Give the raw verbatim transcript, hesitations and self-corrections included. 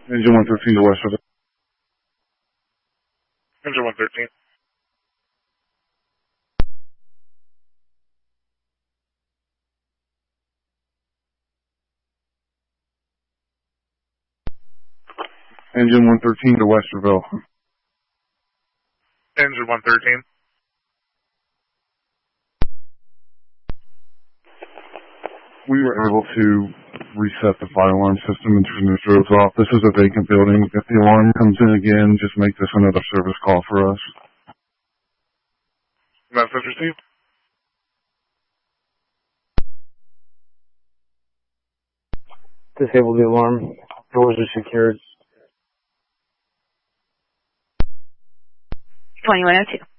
Engine one thirteen to Westerville. Engine one thirteen. Engine one thirteen to Westerville. Engine one thirteen. We were able to reset the fire alarm system and turn the strobes off. This is a vacant building. If the alarm comes in again, just make this another service call for us. Message received. Disable the alarm. Doors are secured. twenty-one oh two.